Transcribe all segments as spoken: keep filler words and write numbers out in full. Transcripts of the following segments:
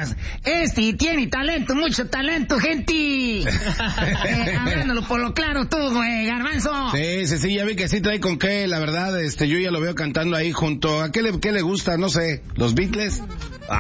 digas, este tiene talento, mucho talento, gente. eh, hablándolo por lo claro tú, güey, Garbanzo. Sí, sí, sí, ya vi que sí trae con qué, la verdad, este, yo ya lo veo cantando ahí junto, ¿a qué le, qué le gusta? No sé, ¿los Beatles? Ah,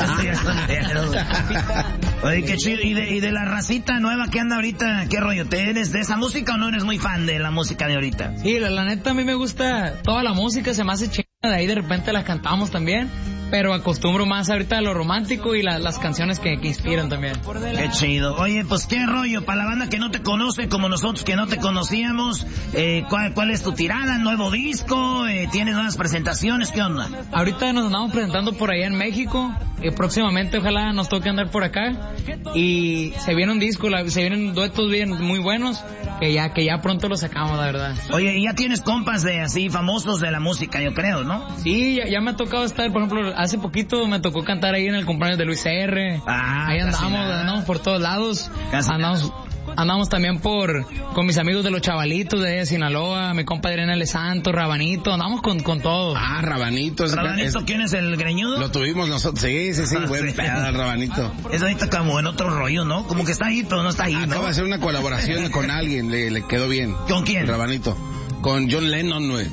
oye, qué chido. ¿Y de, y de la racita nueva que anda ahorita, qué rollo? ¿Te eres de esa música o no eres muy fan de la música de ahorita? Sí, la, la neta a mí me gusta toda la música, se me hace chingada, de ahí de repente la cantamos también, pero acostumbro más ahorita a lo romántico y la, las canciones que, que inspiran también. Qué chido. Oye, pues qué rollo, para la banda que no te conoce, como nosotros que no te conocíamos, eh, ¿cuál, cuál es tu tirada? ¿Nuevo disco? Eh, ¿Tienes nuevas presentaciones? ¿Qué onda? Ahorita nos andamos presentando por allá en México, y próximamente ojalá nos toque andar por acá, y se viene un disco, la, se vienen duetos bien muy buenos, que ya que ya pronto los sacamos, la verdad. Oye, y ya tienes compas de así famosos de la música, yo creo, ¿no? Sí, ya, ya me ha tocado estar, por ejemplo, hace poquito me tocó cantar ahí en el cumpleaños de Luis R. Ah, ahí andamos, nada. andamos por todos lados. Casi andamos nada. Andamos también por con mis amigos de los Chavalitos de Sinaloa, mi compa Adriana L. Santos, Rabanito, andamos con, con todo. Ah, Rabanito. Es, ¿Rabanito es, quién es, el greñudo? Lo tuvimos nosotros, sí, sí, sí, buen pedo el Rabanito. Es ahorita como en otro rollo, ¿no? Como que está ahí, pero no está ahí, ¿no? Acaba de hacer una colaboración con alguien, le, le quedó bien. ¿Con quién? El Rabanito. Con John Lennon, güey.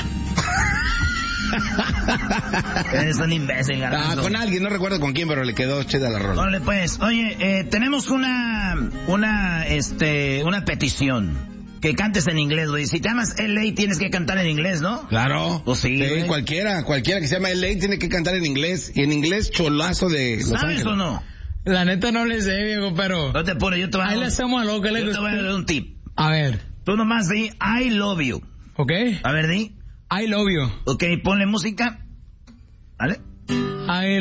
Eres un imbécil, Garbanzo. Ah, con alguien, no recuerdo con quién, pero le quedó chida la rola. Órale, pues, oye, eh, tenemos una, una, este, una petición. Que cantes en inglés, güey. Si te llamas L A, tienes que cantar en inglés, ¿no? Claro. Pues sí, sí cualquiera, cualquiera que se llama L A tiene que cantar en inglés. Y en inglés cholazo de Los ¿Sabes Ángeles. o no? La neta no le sé, viejo, pero... No te apures, yo te voy a ahí dar le hacemos a lo que le yo te voy a dar un tip. A ver. Tú nomás di, I love you. ¿Ok? A ver, di. I love you. Ok, ponle música. ¿Vale? I